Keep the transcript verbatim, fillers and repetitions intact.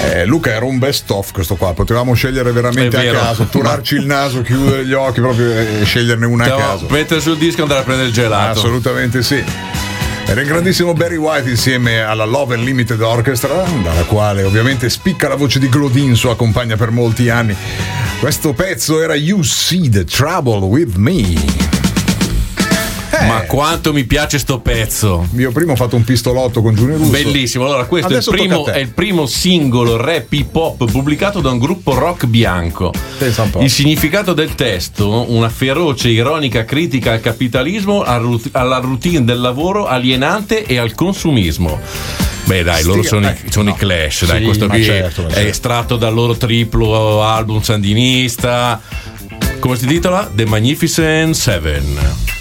Eh, Luca era un best of questo qua, potevamo scegliere veramente a caso, turarci il naso, chiudere gli occhi proprio e sceglierne una a caso. Mettere sul disco e andare a prendere il gelato. Assolutamente sì. Era il grandissimo Barry White insieme alla Love Unlimited Orchestra, dalla quale ovviamente spicca la voce di Glodin, sua compagna per molti anni. Questo pezzo era You See the Trouble with Me. Ma quanto mi piace sto pezzo. Io prima ho fatto un pistolotto con Giuni Russo. Bellissimo. Allora questo è il, primo, è il primo singolo rap hip hop pubblicato da un gruppo rock bianco. Il significato del testo: una feroce ironica critica al capitalismo, alla routine del lavoro alienante e al consumismo. Beh dai, loro sono, eh, i, sono no. i Clash, dai, sì, questo qui certo, è certo. estratto dal loro triplo album sandinista. Come si titola? The Magnificent Seven.